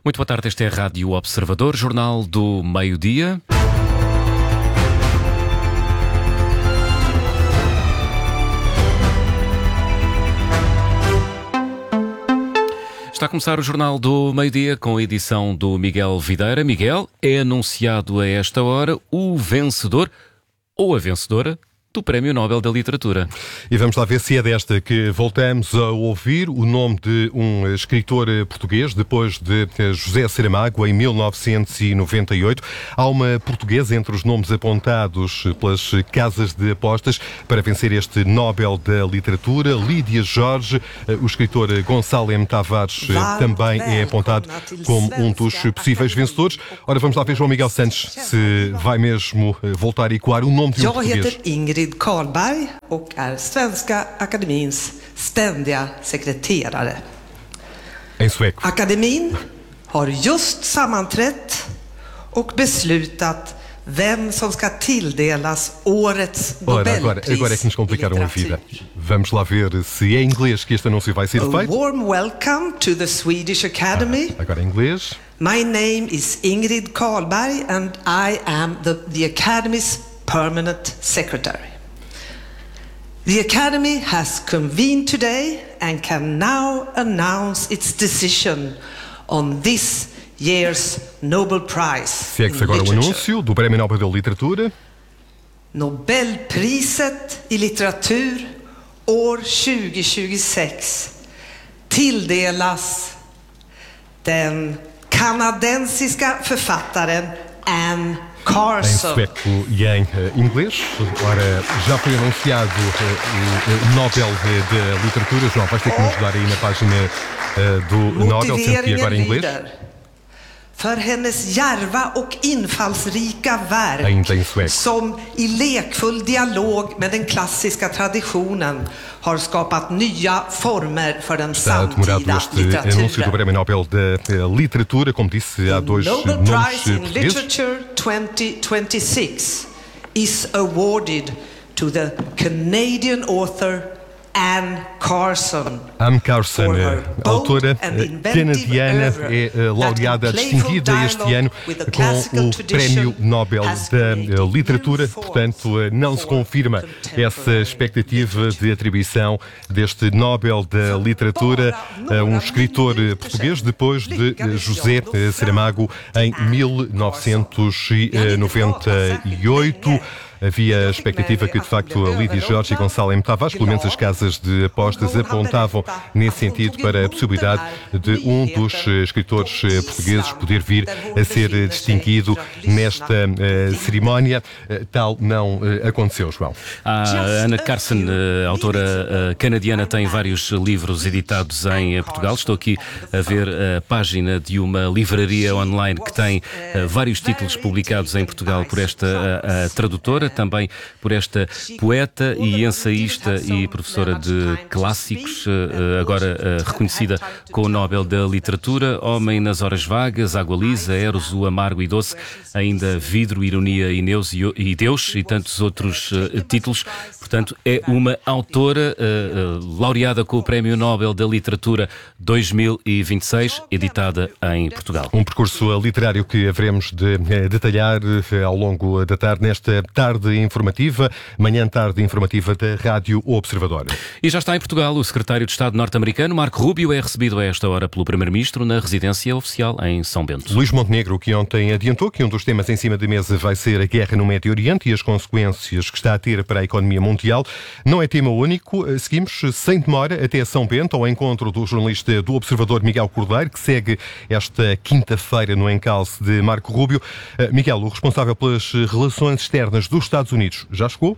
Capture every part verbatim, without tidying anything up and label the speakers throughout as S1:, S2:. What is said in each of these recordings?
S1: Muito boa tarde, este é a Rádio Observador, Jornal do Meio-Dia. Está a começar o Jornal do Meio-Dia com a edição do Miguel Videira. Miguel, é anunciado a esta hora o vencedor ou a vencedora do Prémio Nobel da Literatura.
S2: E vamos lá ver se é desta que voltamos a ouvir o nome de um escritor português, depois de José Saramago, em mil novecentos e noventa e oito. Há uma portuguesa entre os nomes apontados pelas casas de apostas para vencer este Nobel da Literatura, Lídia Jorge. O escritor Gonçalo M. Tavares também é apontado como um dos possíveis vencedores. Ora, vamos lá ver, João Miguel Santos, se vai mesmo voltar a ecoar o nome de um português.
S3: Ingrid Carlberg och är Svenska Akademins ständiga sekreterare.
S2: Em sueco.
S3: Akademin har just sammanträtt och beslutat vem som ska tilldelas årets
S2: Ora, agora,
S3: Nobelpris
S2: agora é que nos complicaram a vida. Vamos lá ver se é em inglês que este anúncio vai ser
S3: A
S2: feito.
S3: warm welcome to the Swedish Academy.
S2: Ah, agora em inglês.
S3: My name is Ingrid Carlberg and I am the, the Academy's permanent secretary. The Academy has convened today and can now announce its decision on this year's Nobel Prize.
S2: Segue-se agora o anúncio do Prémio Nobel da Literatura.
S3: Nobelpriset i litteratur år tjugo tjugosex tilldelas den kanadensiska författaren Anne
S2: Em
S3: Carson.
S2: sueco e em uh, inglês. Ora, já foi anunciado uh, o Nobel da Literatura. João, vais ter que nos ajudar aí na página uh, do Nobel, sendo que agora em inglês.
S3: För hennes djärva och infallsrika
S2: Ainda em
S3: verk
S2: sueco.
S3: som i lekfull dialog med den klassiska traditionen har skapat nya former för den
S2: Está demorado
S3: samtida
S2: este anúncio do
S3: litteraturen.
S2: Prémio Nobel da uh, Literatura. Como disse, há dois
S3: Nobel
S2: nomes
S3: Prize in
S2: portugueses.
S3: Literature twenty twenty-six is awarded to the Canadian author Anne Carson.
S2: Anne Carson, a autora canadiana, é laureada distinguida este ano com o Prémio Nobel da Literatura. Portanto, não se confirma essa expectativa de atribuição deste Nobel da Literatura a um escritor português depois de José Saramago em mil novecentos e noventa e oito. Havia a expectativa que, de facto, a Lídia Jorge e Gonçalo M. Tavares, pelo menos as casas de apostas, apontavam nesse sentido para a possibilidade de um dos escritores portugueses poder vir a ser distinguido nesta uh, cerimónia. Uh, tal não uh, aconteceu, João.
S1: A Anne Carson, a autora canadiana, tem vários livros editados em Portugal. Estou aqui a ver a página de uma livraria online que tem vários títulos publicados em Portugal por esta a, a tradutora, também por esta poeta e ensaísta e professora de clássicos, agora reconhecida com o Nobel da Literatura. Homem nas Horas Vagas, Água Lisa, Eros, o Amargo e Doce, ainda Vidro, Ironia e Neus e Deus e tantos outros títulos. Portanto, é uma autora uh, laureada com o Prémio Nobel da Literatura dois mil e vinte e seis, editada em Portugal.
S2: Um percurso literário que haveremos de uh, detalhar uh, ao longo da tarde, nesta tarde informativa, manhã-tarde informativa da Rádio Observador.
S1: E já está em Portugal o secretário de Estado norte-americano, Marco Rubio, é recebido a esta hora pelo primeiro-ministro na residência oficial em São Bento.
S2: Luís Montenegro, que ontem adiantou que um dos temas em cima da mesa vai ser a guerra no Médio Oriente e as consequências que está a ter para a economia mundial. Não é tema único. Seguimos sem demora até São Bento, ao encontro do jornalista do Observador Miguel Cordeiro, que segue esta quinta-feira no encalce de Marco Rubio. Miguel, o responsável pelas relações externas dos Estados Unidos, já chegou?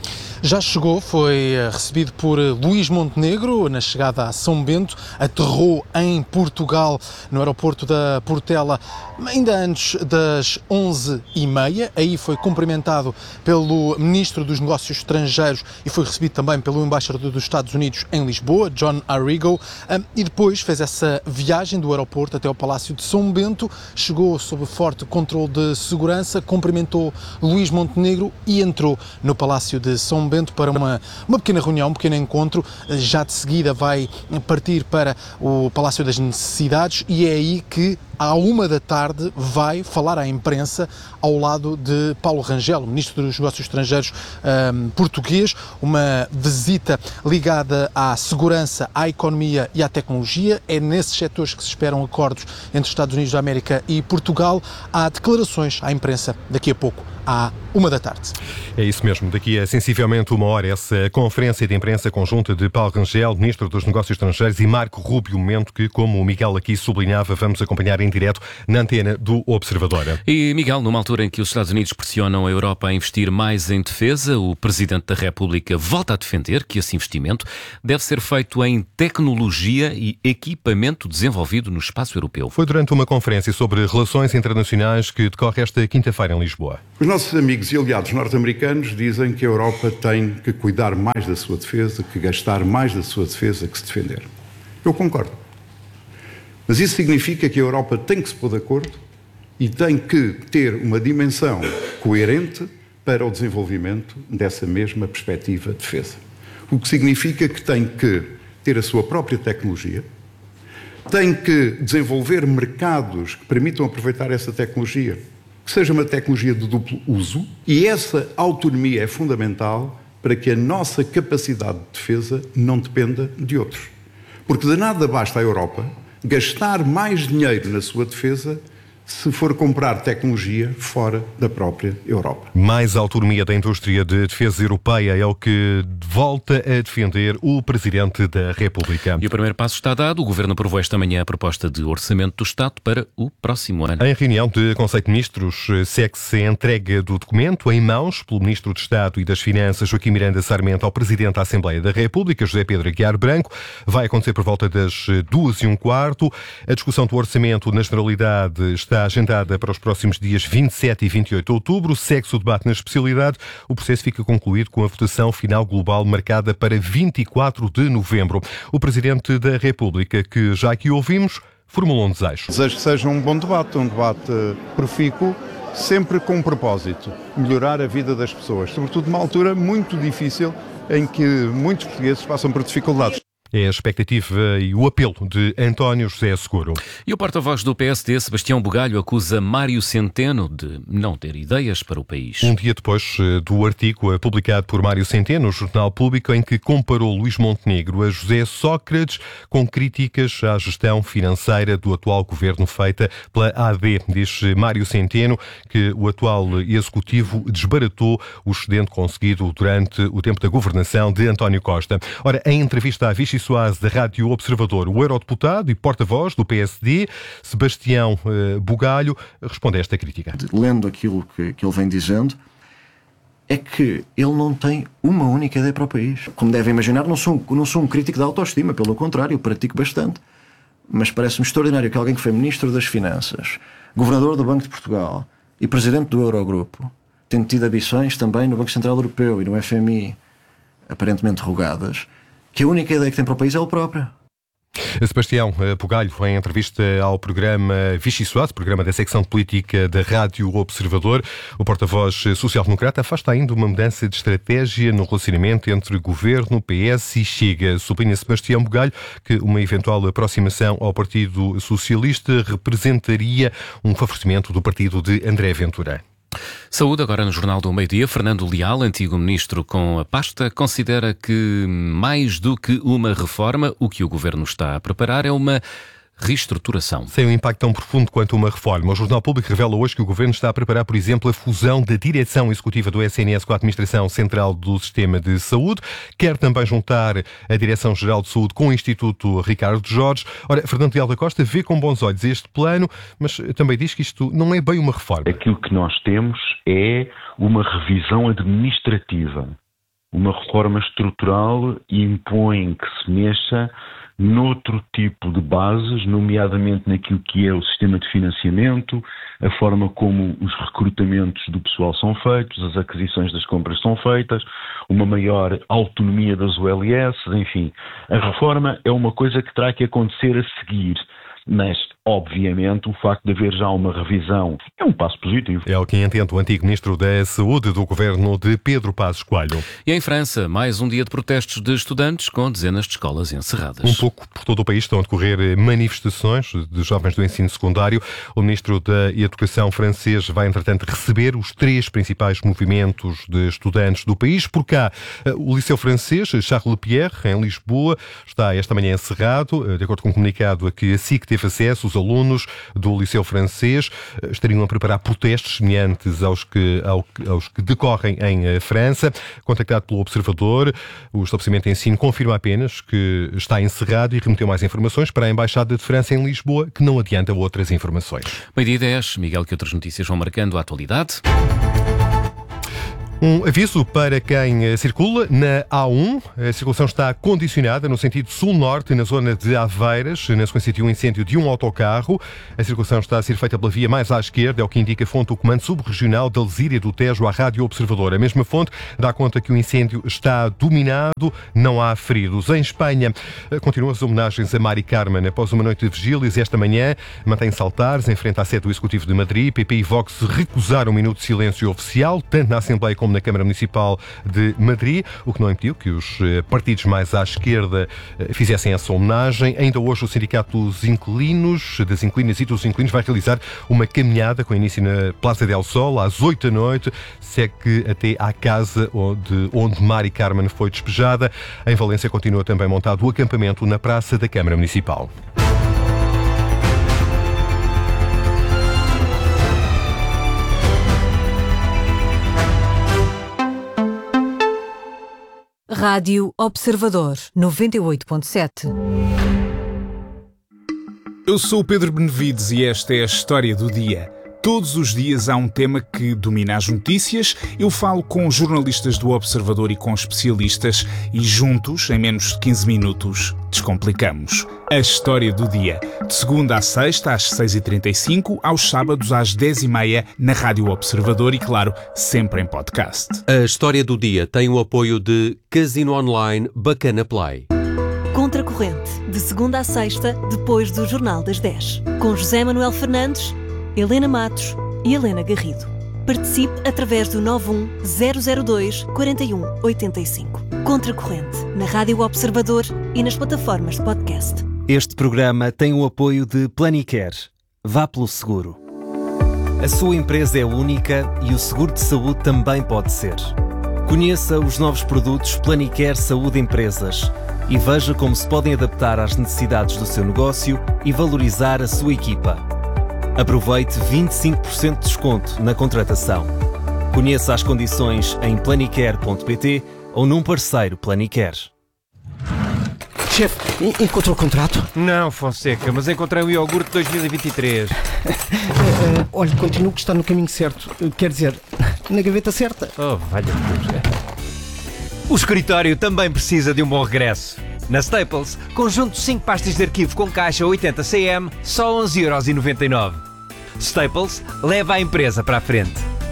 S4: Já chegou, foi recebido por Luís Montenegro na chegada a São Bento, aterrou em Portugal, no aeroporto da Portela, ainda antes das onze e meia. Aí foi cumprimentado pelo Ministro dos Negócios Estrangeiros e foi recebido também pelo Embaixador dos Estados Unidos em Lisboa, John Arrigo, e depois fez essa viagem do aeroporto até ao Palácio de São Bento, chegou sob forte controle de segurança, cumprimentou Luís Montenegro e entrou no Palácio de São Bento para uma, uma pequena reunião, um pequeno encontro. Já de seguida vai partir para o Palácio das Necessidades e é aí que à uma da tarde, vai falar à imprensa ao lado de Paulo Rangel, Ministro dos Negócios Estrangeiros um, português, uma visita ligada à segurança, à economia e à tecnologia. É nesses setores que se esperam acordos entre Estados Unidos da América e Portugal. Há declarações à imprensa daqui a pouco, à uma da tarde.
S2: É isso mesmo, daqui a sensivelmente uma hora, essa conferência de imprensa conjunta de Paulo Rangel, Ministro dos Negócios Estrangeiros, e Marco Rubio, momento que, como o Miguel aqui sublinhava, vamos acompanhar em direto na antena do Observador.
S1: E, Miguel, numa altura em que os Estados Unidos pressionam a Europa a investir mais em defesa, o Presidente da República volta a defender que esse investimento deve ser feito em tecnologia e equipamento desenvolvido no espaço europeu.
S2: Foi durante uma conferência sobre relações internacionais que decorre esta quinta-feira em Lisboa.
S5: Os nossos amigos e aliados norte-americanos dizem que a Europa tem que cuidar mais da sua defesa, que gastar mais da sua defesa que se defender. Eu concordo. Mas isso significa que a Europa tem que se pôr de acordo e tem que ter uma dimensão coerente para o desenvolvimento dessa mesma perspectiva de defesa. O que significa que tem que ter a sua própria tecnologia, tem que desenvolver mercados que permitam aproveitar essa tecnologia, que seja uma tecnologia de duplo uso, e essa autonomia é fundamental para que a nossa capacidade de defesa não dependa de outros. Porque de nada basta a Europa gastar mais dinheiro na sua defesa se for comprar tecnologia fora da própria Europa.
S2: Mais autonomia da indústria de defesa europeia é o que volta a defender o Presidente da República.
S1: E o primeiro passo está dado. O Governo aprovou esta manhã a proposta de orçamento do Estado para o próximo ano.
S2: Em reunião de Conselho de Ministros, segue-se a entrega do documento em mãos pelo Ministro de Estado e das Finanças, Joaquim Miranda Sarmento, ao Presidente da Assembleia da República, José Pedro Aguiar Branco. Vai acontecer por volta das duas e um quarto. A discussão do orçamento, na generalidade, está agendada para os próximos dias vinte e sete e vinte e oito de outubro. Segue-se o debate na especialidade. O processo fica concluído com a votação final global marcada para vinte e quatro de novembro. O Presidente da República, que já aqui ouvimos, formulou um desejo.
S5: Desejo que seja um bom debate, um debate profícuo, sempre com um propósito: melhorar a vida das pessoas, sobretudo numa altura muito difícil em que muitos portugueses passam por dificuldades.
S2: É a expectativa e o apelo de António José Seguro.
S1: E o porta-voz do P S D, Sebastião Bugalho, acusa Mário Centeno de não ter ideias para o país.
S2: Um dia depois do artigo publicado por Mário Centeno no Jornal Público, em que comparou Luís Montenegro a José Sócrates, com críticas à gestão financeira do atual governo feita pela A D. Diz Mário Centeno que o atual executivo desbaratou o excedente conseguido durante o tempo da governação de António Costa. Ora, em entrevista à Vichy Soares da Rádio Observador, o eurodeputado e porta-voz do P S D, Sebastião uh, Bugalho, responde a esta crítica.
S6: Lendo aquilo que, que ele vem dizendo, é que ele não tem uma única ideia para o país. Como devem imaginar, não sou, não sou um crítico da autoestima, pelo contrário, eu pratico bastante. Mas parece-me extraordinário que alguém que foi Ministro das Finanças, Governador do Banco de Portugal e Presidente do Eurogrupo, tendo tido ambições também no Banco Central Europeu e no F M I, aparentemente rogadas, que a única ideia que tem para o país é o próprio.
S2: Sebastião Bugalho, em entrevista ao programa Vichy Soares, programa da secção de política da Rádio Observador, o porta-voz social-democrata afasta ainda uma mudança de estratégia no relacionamento entre Governo, P S e Chega. Sublinha Sebastião Bugalho que uma eventual aproximação ao Partido Socialista representaria um favorecimento do partido de André Ventura.
S1: Saúde, agora no Jornal do Meio-Dia. Fernando Leal, antigo ministro com a pasta, considera que mais do que uma reforma, o que o governo está a preparar é uma reestruturação.
S2: Sem um impacto tão profundo quanto uma reforma. O Jornal Público revela hoje que o Governo está a preparar, por exemplo, a fusão da direção executiva do S N S com a Administração Central do Sistema de Saúde. Quer também juntar a Direção-Geral de Saúde com o Instituto Ricardo Jorge. Ora, Fernando Leal da Costa vê com bons olhos este plano, mas também diz que isto não é bem uma reforma.
S7: Aquilo que nós temos é uma revisão administrativa. Uma reforma estrutural impõe que se mexa noutro tipo de bases, nomeadamente naquilo que é o sistema de financiamento, a forma como os recrutamentos do pessoal são feitos, as aquisições das compras são feitas, uma maior autonomia das O L S, enfim. A reforma é uma coisa que terá que acontecer a seguir, mas obviamente, o facto de haver já uma revisão é um passo positivo.
S2: É o que entende o antigo Ministro da Saúde do governo de Pedro Passos Coelho.
S1: E em França, mais um dia de protestos de estudantes com dezenas de escolas encerradas.
S2: Um pouco por todo o país estão a decorrer manifestações de jovens do ensino secundário. O Ministro da Educação francês vai, entretanto, receber os três principais movimentos de estudantes do país. Por cá, o Liceu Francês Charles Lepierre, em Lisboa, está esta manhã encerrado. De acordo com um comunicado a que a S I C teve acesso, os alunos do Liceu Francês estariam a preparar protestos semelhantes aos que, aos que decorrem em França. Contactado pelo Observador, o estabelecimento de ensino confirma apenas que está encerrado e remeteu mais informações para a Embaixada de França em Lisboa, que não adianta outras informações.
S1: Meio-dia e dez, Miguel, que outras notícias vão marcando a atualidade?
S2: Um aviso para quem circula na A um. A circulação está condicionada no sentido sul-norte, na zona de Aveiras, na sequência de um incêndio de um autocarro. A circulação está a ser feita pela via mais à esquerda, é o que indica a fonte do Comando Subregional da Lesíria do Tejo à Rádio Observador. A mesma fonte dá conta que o incêndio está dominado, não há feridos. Em Espanha, continuam as homenagens a Mari Carmen. Após uma noite de vigílias, esta manhã mantém-se altares em frente à sede do Executivo de Madrid. P P e Vox recusaram um minuto de silêncio oficial, tanto na Assembleia como na Câmara Municipal de Madrid, o que não impediu que os partidos mais à esquerda fizessem essa homenagem. Ainda hoje o Sindicato dos Inquilinos, das Inquilinas e dos Inquilinos vai realizar uma caminhada com início na Plaza del Sol às oito da noite, segue até à casa onde, onde Mari Carmen foi despejada. Em Valência continua também montado o acampamento na Praça da Câmara Municipal.
S8: Rádio Observador, noventa e oito ponto sete.
S9: Eu sou o Pedro Benevides e esta é a história do dia. Todos os dias há um tema que domina as notícias. Eu falo com jornalistas do Observador e com especialistas e juntos, em menos de quinze minutos, descomplicamos a história do dia. De segunda à sexta, às seis e trinta e cinco, aos sábados às dez e meia, na Rádio Observador e, claro, sempre em podcast.
S10: A história do dia tem o apoio de Casino Online Bacana Play.
S8: Contracorrente, de segunda à sexta, depois do Jornal das dez. Com José Manuel Fernandes, Helena Matos e Helena Garrido. Participe através do nove um zero zero dois quatro um oito cinco. Contracorrente, na Rádio Observador e nas plataformas de podcast.
S11: Este programa tem o apoio de Planicare. Vá pelo seguro. A sua empresa é única e o seguro de saúde também pode ser. Conheça os novos produtos Planicare Saúde Empresas e veja como se podem adaptar às necessidades do seu negócio e valorizar a sua equipa. Aproveite vinte e cinco por cento de desconto na contratação. Conheça as condições em planicare ponto pt ou num parceiro Planicare.
S12: Chefe, encontrou o contrato?
S13: Não, Fonseca, mas encontrei o iogurte dois mil e vinte e três.
S12: uh, uh, olha, continuo que está no caminho certo. Uh, quer dizer, na gaveta certa.
S13: Oh, valha Deus. O escritório também precisa de um bom regresso. Na Staples, conjunto de cinco pastas de arquivo com caixa oitenta centímetros, só onze euros e noventa e nove. Staples leva a empresa para a frente.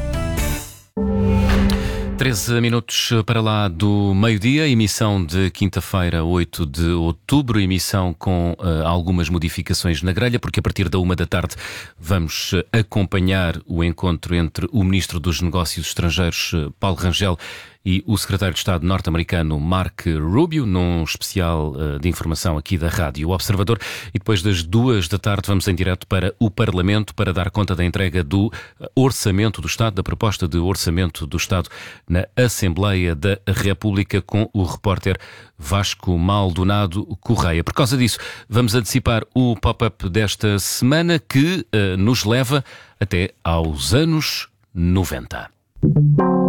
S1: treze minutos para lá do meio-dia, emissão de quinta-feira, oito de outubro, emissão com uh, algumas modificações na grelha, porque a partir da uma da tarde vamos acompanhar o encontro entre o Ministro dos Negócios Estrangeiros, Paulo Rangel, e o secretário de Estado norte-americano Mark Rubio, num especial uh, de informação aqui da Rádio Observador. E depois das duas da tarde vamos em direto para o Parlamento para dar conta da entrega do Orçamento do Estado, da proposta de Orçamento do Estado na Assembleia da República, com o repórter Vasco Maldonado Correia. Por causa disso, vamos antecipar o pop-up desta semana que uh, nos leva até aos anos noventa.